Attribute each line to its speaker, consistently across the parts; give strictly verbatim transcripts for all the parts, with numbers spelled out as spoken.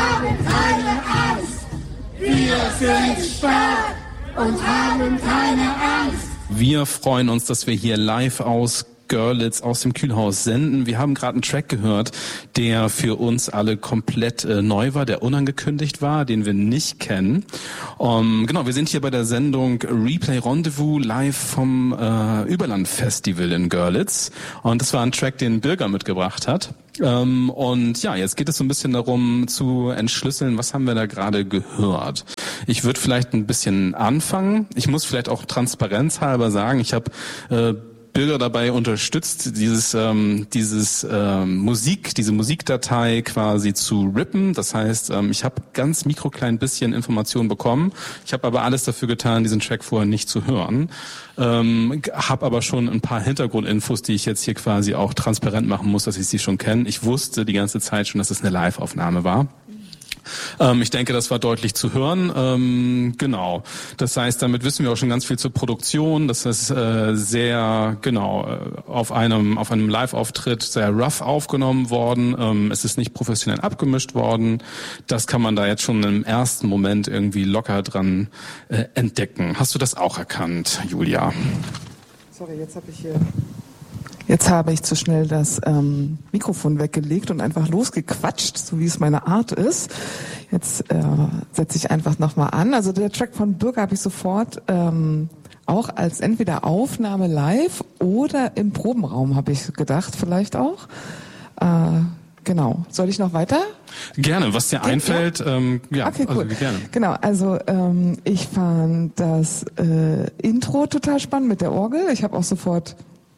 Speaker 1: haben keine Angst. Wir sind stark und haben keine Angst.
Speaker 2: Wir freuen uns, dass wir hier live aus Görlitz aus dem Kühlhaus senden. Wir haben gerade einen Track gehört, der für uns alle komplett äh, neu war, der unangekündigt war, den wir nicht kennen. Um, genau, wir sind hier bei der Sendung Replay Rendezvous live vom äh, Überland Festival in Görlitz. Und das war ein Track, den Birger mitgebracht hat. Ähm, und ja, jetzt geht es so ein bisschen darum zu entschlüsseln, was haben wir da gerade gehört. Ich würde vielleicht ein bisschen anfangen. Ich muss vielleicht auch transparenzhalber sagen, ich habe äh, Birger dabei unterstützt, dieses ähm, dieses ähm, Musik, diese Musikdatei quasi zu rippen. Das heißt, ähm, ich habe ganz mikroklein bisschen Informationen bekommen. Ich habe aber alles dafür getan, diesen Track vorher nicht zu hören. Ähm, habe aber schon ein paar Hintergrundinfos, die ich jetzt hier quasi auch transparent machen muss, dass ich sie schon kenne. Ich wusste die ganze Zeit schon, dass es eine Live-Aufnahme war. Ähm, ich denke, das war deutlich zu hören. Ähm, genau. Das heißt, damit wissen wir auch schon ganz viel zur Produktion. Das ist äh, sehr, genau, äh, auf einem auf einem Live-Auftritt sehr rough aufgenommen worden. Ähm, es ist nicht professionell abgemischt worden. Das kann man da jetzt schon im ersten Moment irgendwie locker dran äh, entdecken. Hast du das auch erkannt, Julia?
Speaker 3: Sorry, jetzt habe ich hier... Jetzt habe ich zu schnell das ähm, Mikrofon weggelegt und einfach losgequatscht, so wie es meine Art ist. Jetzt äh, setze ich einfach nochmal an. Also der Track von Birger habe ich sofort ähm, auch als entweder Aufnahme live oder im Probenraum, habe ich gedacht, vielleicht auch. Äh, genau. Soll ich noch weiter?
Speaker 2: Gerne, was dir ja, einfällt. Ja, ähm, ja
Speaker 3: okay, cool.
Speaker 2: Also, gerne.
Speaker 3: Genau, also ähm, ich fand das äh, Intro total spannend mit der Orgel. Ich habe auch sofort...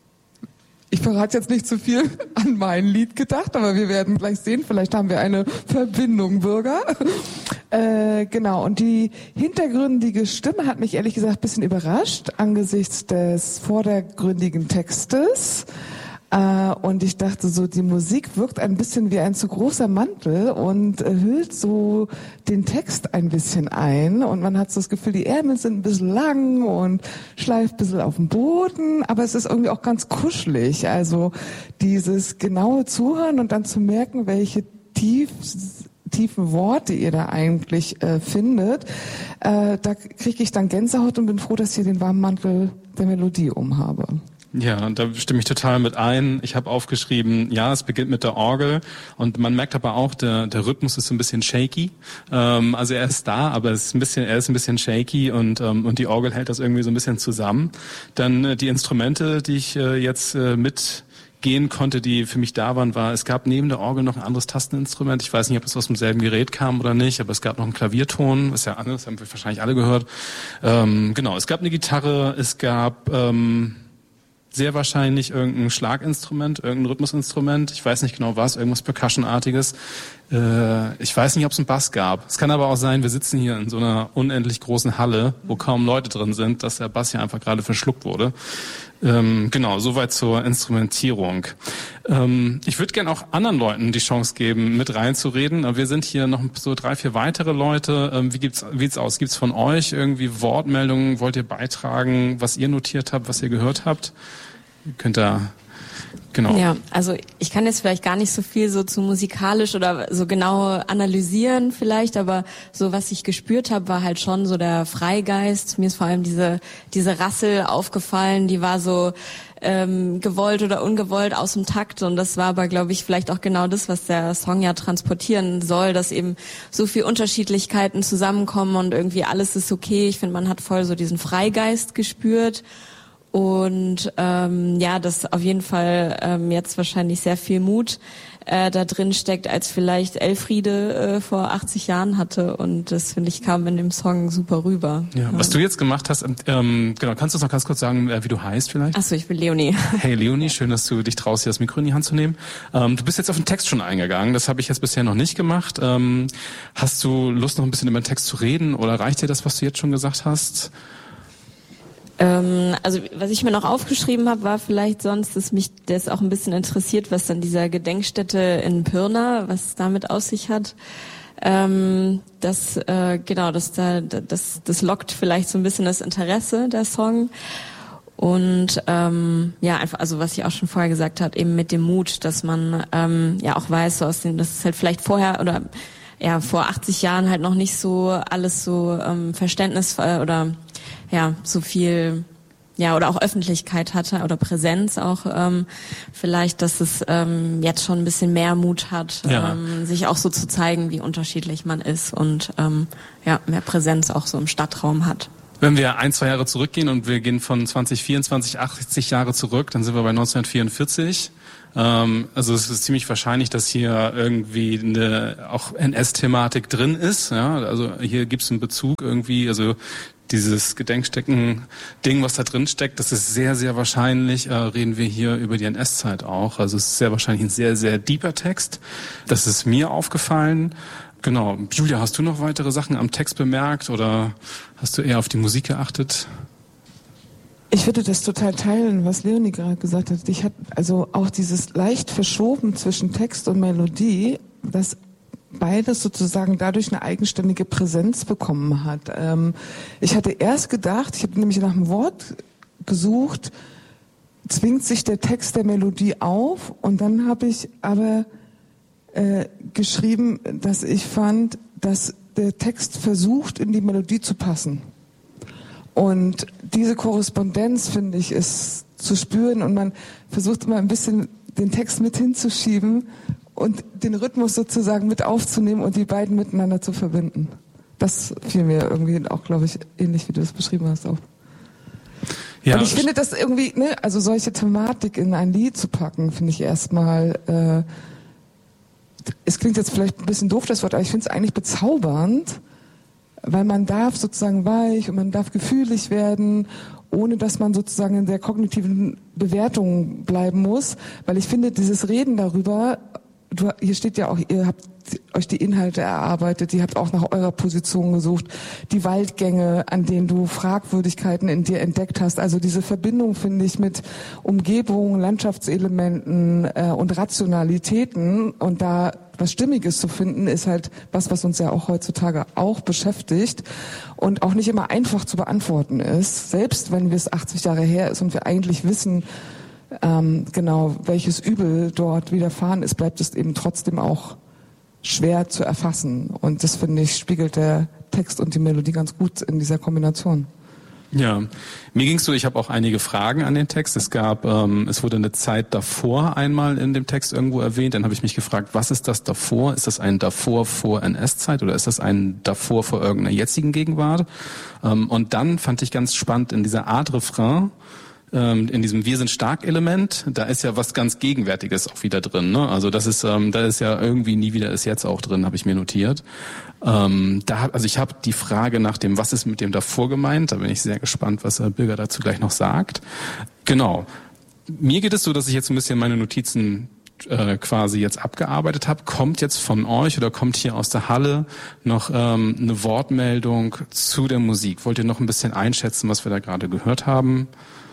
Speaker 3: Ich verrate jetzt nicht zu viel an mein Lied gedacht, aber wir werden gleich sehen. Vielleicht haben wir eine Verbindung, Bürger. Äh, genau, und die hintergründige Stimme hat mich ehrlich gesagt ein bisschen überrascht angesichts des vordergründigen Textes. Äh, und ich dachte so, die Musik wirkt ein bisschen wie ein zu großer Mantel und äh, hüllt so den Text ein bisschen ein. Und man hat so das Gefühl, die Ärmel sind ein bisschen lang und schleift ein bisschen auf dem Boden. Aber es ist irgendwie auch ganz kuschelig. Also dieses genaue Zuhören und dann zu merken, welche tief, tiefen Worte ihr da eigentlich äh, findet. Äh, da kriege ich dann Gänsehaut und bin froh, dass ich hier den warmen Mantel der Melodie umhabe.
Speaker 2: Ja, da stimme ich total mit ein. Ich habe aufgeschrieben, ja, es beginnt mit der Orgel und man merkt aber auch, der, der Rhythmus ist so ein bisschen shaky. Ähm, also er ist da, aber es ist ein bisschen, er ist ein bisschen shaky und ähm, und die Orgel hält das irgendwie so ein bisschen zusammen. Dann äh, die Instrumente, die ich äh, jetzt äh, mit gehen konnte, die für mich da waren, war, es gab neben der Orgel noch ein anderes Tasteninstrument. Ich weiß nicht, ob es aus demselben Gerät kam oder nicht, aber es gab noch einen Klavierton, was ja anders, haben wir wahrscheinlich alle gehört. Ähm, genau, es gab eine Gitarre, es gab ähm, sehr wahrscheinlich irgendein Schlaginstrument, irgendein Rhythmusinstrument. Ich weiß nicht genau was, irgendwas Percussion-artiges. Äh, ich weiß nicht, ob es einen Bass gab. Es kann aber auch sein, wir sitzen hier in so einer unendlich großen Halle, wo kaum Leute drin sind, dass der Bass hier einfach gerade verschluckt wurde. Ähm, genau, soweit zur Instrumentierung. Ähm, ich würde gerne auch anderen Leuten die Chance geben, mit reinzureden. Wir sind hier noch so drei, vier weitere Leute. Ähm, wie gibt's, wie sieht's aus? Gibt's von euch irgendwie Wortmeldungen? Wollt ihr beitragen, was ihr notiert habt, was ihr gehört habt? Ihr könnt da, genau.
Speaker 4: Ja, also ich kann jetzt vielleicht gar nicht so viel so zu musikalisch oder so genau analysieren vielleicht, aber so was ich gespürt habe, war halt schon so der Freigeist. Mir ist vor allem diese diese Rassel aufgefallen, die war so ähm, gewollt oder ungewollt aus dem Takt und das war aber, glaube ich, vielleicht auch genau das, was der Song ja transportieren soll, dass eben so viel Unterschiedlichkeiten zusammenkommen und irgendwie alles ist okay. Ich finde, man hat voll so diesen Freigeist gespürt. Und ähm, ja, dass auf jeden Fall ähm, jetzt wahrscheinlich sehr viel Mut äh, da drin steckt, als vielleicht Elfriede äh, vor achtzig Jahren hatte. Und das, finde ich, kam in dem Song super rüber.
Speaker 2: Ja, ja. Was du jetzt gemacht hast, ähm, genau, kannst du uns noch ganz kurz sagen, äh, wie du heißt vielleicht?
Speaker 4: Achso, ich bin Leonie.
Speaker 2: Hey Leonie, schön, dass du dich traust, hier das Mikro in die Hand zu nehmen. Ähm, du bist jetzt auf den Text schon eingegangen, das habe ich jetzt bisher noch nicht gemacht. Ähm, hast du Lust, noch ein bisschen über den Text zu reden oder reicht dir das, was du jetzt schon gesagt hast?
Speaker 4: Ähm, also was ich mir noch aufgeschrieben habe, war vielleicht sonst, dass mich das auch ein bisschen interessiert, was dann dieser Gedenkstätte in Pirna, was es damit aus sich hat. Ähm, das äh, genau, das da das das lockt vielleicht so ein bisschen das Interesse der Song. Und ähm, ja, einfach, also was ich auch schon vorher gesagt habe, eben mit dem Mut, dass man ähm, ja auch weiß, so aus dem, dass es halt vielleicht vorher oder ja vor achtzig Jahren halt noch nicht so alles so ähm, Verständnis äh, oder ja so viel ja oder auch Öffentlichkeit hatte oder Präsenz auch ähm, vielleicht, dass es ähm, jetzt schon ein bisschen mehr Mut hat,
Speaker 2: ja.
Speaker 4: ähm, sich auch so zu zeigen, wie unterschiedlich man ist und ähm, ja mehr Präsenz auch so im Stadtraum hat.
Speaker 2: Wenn wir ein, zwei Jahre zurückgehen und wir gehen von zwanzig vierundzwanzig, achtzig Jahre zurück, dann sind wir bei neunzehnhundertvierundvierzig. Ähm, also es ist ziemlich wahrscheinlich, dass hier irgendwie eine auch N S-Thematik drin ist. Ja? Also hier gibt es einen Bezug irgendwie, also dieses Gedenkstätten-Ding, was da drin steckt, das ist sehr, sehr wahrscheinlich, äh, reden wir hier über die N S-Zeit auch. Also es ist sehr wahrscheinlich ein sehr, sehr deeper Text. Das ist mir aufgefallen. Genau. Julia, hast du noch weitere Sachen am Text bemerkt oder hast du eher auf die Musik geachtet?
Speaker 3: Ich würde das total teilen, was Leonie gerade gesagt hat. Ich habe also auch dieses leicht verschoben zwischen Text und Melodie, dass beides sozusagen dadurch eine eigenständige Präsenz bekommen hat. Ähm, ich hatte erst gedacht, ich habe nämlich nach einem Wort gesucht, zwingt sich der Text der Melodie auf, und dann habe ich aber äh, geschrieben, dass ich fand, dass der Text versucht, in die Melodie zu passen. Und diese Korrespondenz, finde ich, ist zu spüren, und man versucht immer ein bisschen den Text mit hinzuschieben und den Rhythmus sozusagen mit aufzunehmen und die beiden miteinander zu verbinden. Das fiel mir irgendwie auch, glaube ich, ähnlich wie du es beschrieben hast auch. Ja, und ich finde das irgendwie, ne, also solche Thematik in ein Lied zu packen, finde ich erstmal, äh, es klingt jetzt vielleicht ein bisschen doof, das Wort, aber ich finde es eigentlich bezaubernd, weil man darf sozusagen weich und man darf gefühlig werden, ohne dass man sozusagen in der kognitiven Bewertung bleiben muss, weil ich finde, dieses Reden darüber, du, hier steht ja auch, ihr habt euch die Inhalte erarbeitet, ihr habt auch nach eurer Position gesucht, die Waldgänge, an denen du Fragwürdigkeiten in dir entdeckt hast, also diese Verbindung, finde ich, mit Umgebung, Landschaftselementen äh, und Rationalitäten, und da was Stimmiges zu finden, ist halt was, was uns ja auch heutzutage auch beschäftigt und auch nicht immer einfach zu beantworten ist, selbst wenn es achtzig Jahre her ist und wir eigentlich wissen, ähm, genau, welches Übel dort widerfahren ist, bleibt es eben trotzdem auch schwer zu erfassen. Und das, finde ich, spiegelt der Text und die Melodie ganz gut in dieser Kombination.
Speaker 2: Ja, mir ging's so, ich habe auch einige Fragen an den Text. Es gab, ähm, es wurde eine Zeit davor einmal in dem Text irgendwo erwähnt. Dann habe ich mich gefragt, was ist das davor? Ist das ein davor vor N S-Zeit oder ist das ein davor vor irgendeiner jetzigen Gegenwart? Ähm, und dann fand ich ganz spannend in dieser Art Refrain, in diesem Wir sind stark Element, da ist ja was ganz Gegenwärtiges auch wieder drin, ne? Also das ist, ähm, da ist ja irgendwie nie wieder ist jetzt auch drin, habe ich mir notiert. Ähm, da, also ich habe die Frage nach dem, was ist mit dem davor gemeint, da bin ich sehr gespannt, was Herr Birger dazu gleich noch sagt. Genau. Mir geht es so, dass ich jetzt ein bisschen meine Notizen äh, quasi jetzt abgearbeitet habe. Kommt jetzt von euch oder kommt hier aus der Halle noch ähm, eine Wortmeldung zu der Musik? Wollt ihr noch ein bisschen einschätzen, was wir da gerade gehört haben?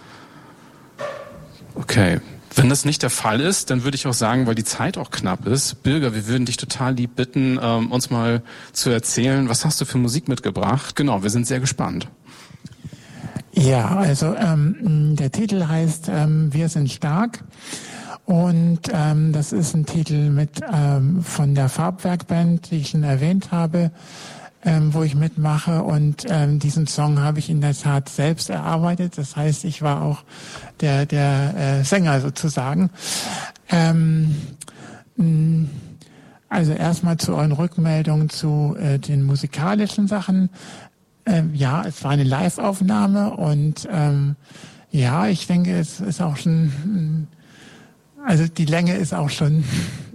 Speaker 2: Okay, wenn das nicht der Fall ist, dann würde ich auch sagen, weil die Zeit auch knapp ist, Birger, wir würden dich total lieb bitten, ähm, uns mal zu erzählen, was hast du für Musik mitgebracht? Genau, wir sind sehr gespannt.
Speaker 5: Ja, also ähm, der Titel heißt ähm, Wir sind stark, und ähm, das ist ein Titel mit ähm, von der Farbwerkband, die ich schon erwähnt habe, Ähm, wo ich mitmache, und ähm, diesen Song habe ich in der Tat selbst erarbeitet. Das heißt, ich war auch der der äh, Sänger sozusagen. Ähm, mh, also erstmal zu euren Rückmeldungen zu äh, den musikalischen Sachen. Ähm, ja, es war eine Live-Aufnahme, und ähm, ja, ich denke, es ist auch schon, also die Länge ist auch schon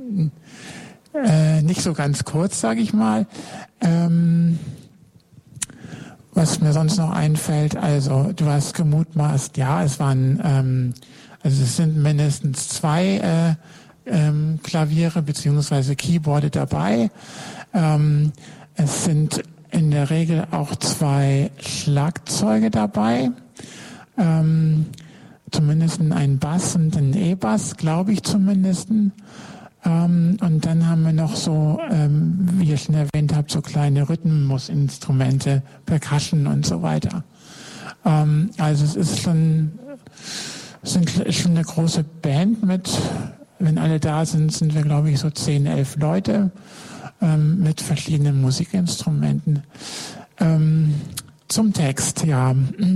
Speaker 5: Äh, nicht so ganz kurz, sage ich mal. Ähm, was mir sonst noch einfällt, also du hast gemutmaßt, ja, es waren, ähm, also es sind mindestens zwei äh, ähm, Klaviere beziehungsweise Keyboarde dabei. Ähm, es sind in der Regel auch zwei Schlagzeuge dabei. Ähm, zumindest ein Bass und ein E-Bass, glaube ich zumindest. Ähm, und dann haben wir noch so, ähm, wie ihr schon erwähnt habt, so kleine Rhythmusinstrumente, Percussion und so weiter. Ähm, also es ist schon, es sind schon eine große Band mit, wenn alle da sind, sind wir, glaube ich, so zehn, elf Leute. ähm, mit verschiedenen Musikinstrumenten. Ähm, zum Text, ja.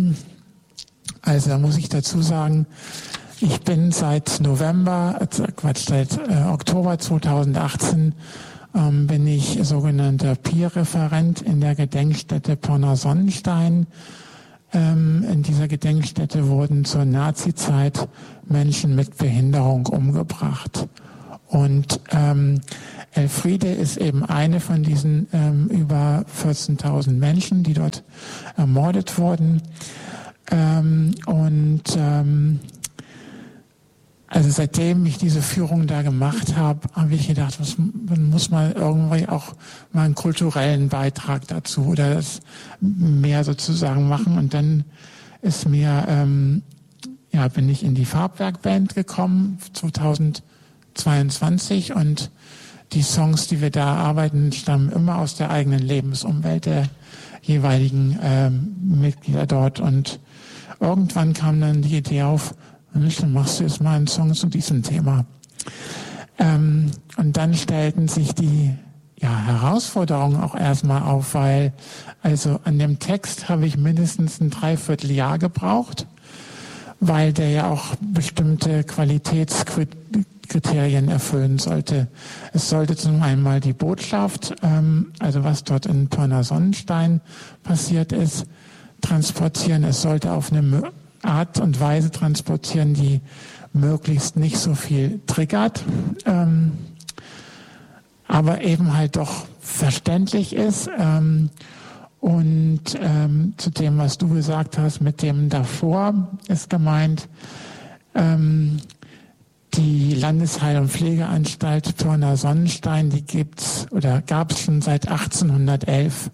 Speaker 5: Also da muss ich dazu sagen, ich bin seit November, äh, Quatsch, seit äh, Oktober zweitausendachtzehn ähm, bin ich sogenannter Peer-Referent in der Gedenkstätte Pirna-Sonnenstein. Ähm, in dieser Gedenkstätte wurden zur Nazi-Zeit Menschen mit Behinderung umgebracht. Und ähm, Elfriede ist eben eine von diesen ähm, über vierzehntausend Menschen, die dort ermordet wurden. Ähm, und ähm, also seitdem ich diese Führung da gemacht habe, habe ich gedacht, was, man muss mal irgendwie auch mal einen kulturellen Beitrag dazu oder das mehr sozusagen machen. Und dann ist mir, ähm, ja, bin ich in die Farbwerk-Band gekommen, zweitausendzweiundzwanzig, und die Songs, die wir da arbeiten, stammen immer aus der eigenen Lebensumwelt der jeweiligen ähm, Mitglieder dort. Und irgendwann kam dann die Idee auf, dann machst du jetzt mal einen Song zu diesem Thema. Ähm, und dann stellten sich die ja, Herausforderungen auch erstmal auf, weil also an dem Text habe ich mindestens ein Dreivierteljahr gebraucht, weil der ja auch bestimmte Qualitätskriterien erfüllen sollte. Es sollte zum einen mal die Botschaft, ähm, also was dort in Pirna-Sonnenstein passiert ist, transportieren. Es sollte auf eine Art und Weise transportieren, die möglichst nicht so viel triggert, ähm, aber eben halt doch verständlich ist. Ähm, und ähm, zu dem, was du gesagt hast, mit dem davor ist gemeint, ähm, die Landesheil- und Pflegeanstalt Pirna-Sonnenstein, die gibt's oder gab es schon seit achtzehnhundertelf.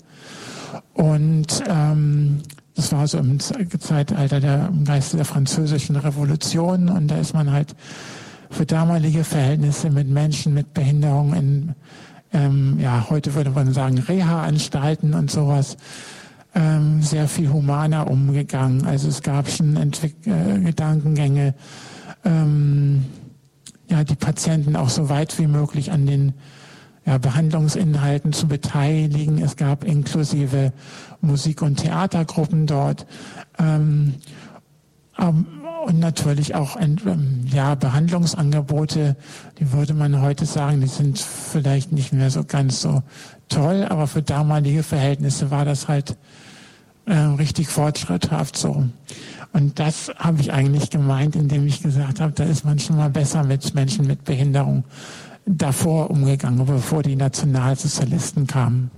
Speaker 5: Und ähm, das war so im Zeitalter der, im Geiste der Französischen Revolution, und da ist man halt für damalige Verhältnisse mit Menschen mit Behinderung in, ähm, ja, heute würde man sagen Reha-Anstalten und sowas, ähm, sehr viel humaner umgegangen. Also es gab schon Entwick- äh, Gedankengänge, ähm, ja, die Patienten auch so weit wie möglich an den ja, Behandlungsinhalten zu beteiligen. Es gab inklusive Musik- und Theatergruppen dort. Ähm, ähm, und natürlich auch ein, ähm, ja, Behandlungsangebote, die würde man heute sagen, die sind vielleicht nicht mehr so ganz so toll, aber für damalige Verhältnisse war das halt äh, richtig fortschritthaft so. Und das habe ich eigentlich gemeint, indem ich gesagt habe, da ist man schon mal besser mit Menschen mit Behinderung davor umgegangen, bevor die Nationalsozialisten kamen.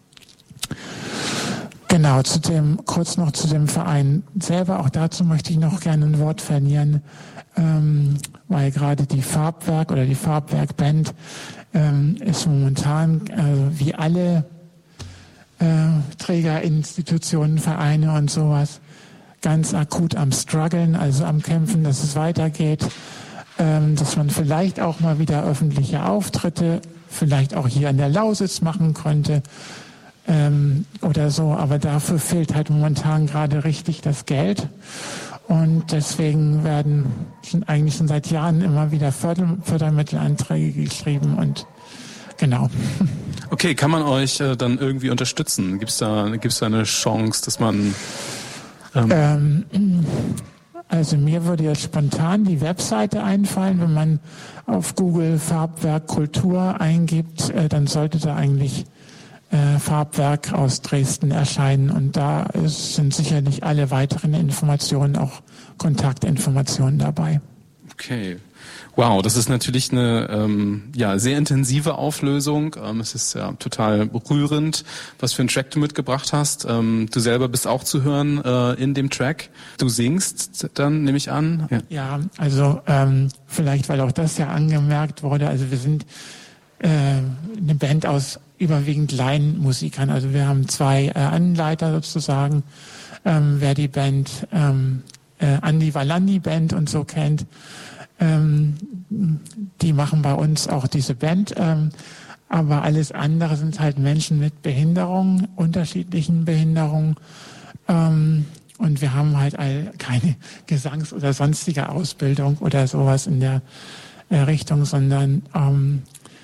Speaker 5: Genau, zu dem, kurz noch zu dem Verein selber, auch dazu möchte ich noch gerne ein Wort verlieren, ähm, weil gerade die Farbwerk oder die Farbwerk-Band ähm, ist momentan, äh, wie alle äh, Trägerinstitutionen, Vereine und sowas, ganz akut am Struggeln, also am Kämpfen, dass es weitergeht. Dass man vielleicht auch mal wieder öffentliche Auftritte, vielleicht auch hier an der Lausitz machen könnte ähm, oder so. Aber dafür fehlt halt momentan gerade richtig das Geld. Und deswegen werden schon eigentlich schon seit Jahren immer wieder Förder- Fördermittelanträge geschrieben und genau.
Speaker 2: Okay, kann man euch äh, dann irgendwie unterstützen? Gibt's da, gibt's da eine Chance, dass man... Ähm
Speaker 5: ähm, Also mir würde jetzt spontan die Webseite einfallen, wenn man auf Google Farbwerk Kultur eingibt, äh, dann sollte da eigentlich äh, Farbwerk aus Dresden erscheinen, und da ist, sind sicherlich alle weiteren Informationen, auch Kontaktinformationen dabei.
Speaker 2: Okay. Wow, das ist natürlich eine ähm, ja sehr intensive Auflösung. Ähm, es ist ja total rührend, was für einen Track du mitgebracht hast. Ähm, du selber bist auch zu hören äh, in dem Track. Du singst dann, nehme ich an.
Speaker 5: Ja, ja also ähm, vielleicht, weil auch das ja angemerkt wurde. Also wir sind äh, eine Band aus überwiegend Laienmusikern. Also wir haben zwei äh, Anleiter sozusagen. Ähm, wer die Band ähm, äh, Andi Valandi Band und so kennt, Ähm, die machen bei uns auch diese Band, ähm, aber alles andere sind halt Menschen mit Behinderungen, unterschiedlichen Behinderungen, ähm, und wir haben halt all, keine Gesangs- oder sonstige Ausbildung oder sowas in der äh, Richtung, sondern ähm,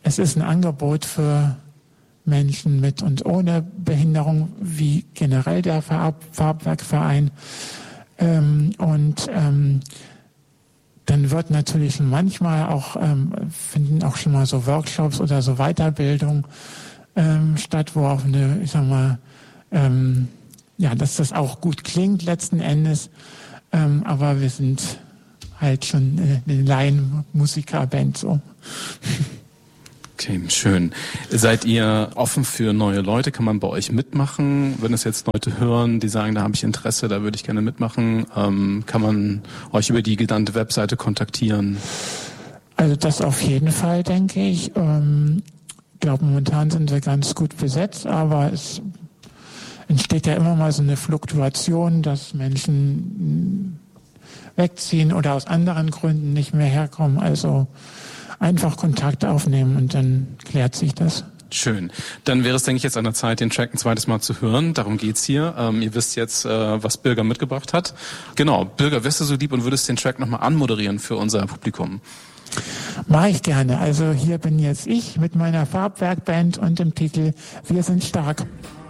Speaker 5: es ist ein Angebot für Menschen mit und ohne Behinderung, wie generell der Farb, Farbwerkverein. Ähm, und ähm, dann wird natürlich manchmal auch, ähm, finden auch schon mal so Workshops oder so Weiterbildung ähm, statt, wo auch eine, ich sag mal, ähm, ja, dass das auch gut klingt letzten Endes. Ähm, aber wir sind halt schon äh, eine Laienmusikerband so.
Speaker 2: Okay, schön. Seid ihr offen für neue Leute? Kann man bei euch mitmachen? Wenn es jetzt Leute hören, die sagen, da habe ich Interesse, da würde ich gerne mitmachen, ähm, kann man euch über die genannte Webseite kontaktieren?
Speaker 5: Also das auf jeden Fall, denke ich. Ähm, ich glaube, momentan sind wir ganz gut besetzt, aber es entsteht ja immer mal so eine Fluktuation, dass Menschen wegziehen oder aus anderen Gründen nicht mehr herkommen. Also einfach Kontakt aufnehmen und dann klärt sich das.
Speaker 2: Schön. Dann wäre es, denke ich, jetzt an der Zeit, den Track ein zweites Mal zu hören. Darum geht's hier. Ähm, ihr wisst jetzt, äh, was Birger mitgebracht hat. Genau, Birger, wärst du so lieb und würdest den Track nochmal anmoderieren für unser Publikum?
Speaker 5: Mache ich gerne. Also hier bin jetzt ich mit meiner Farbwerkband und dem Titel Wir sind stark.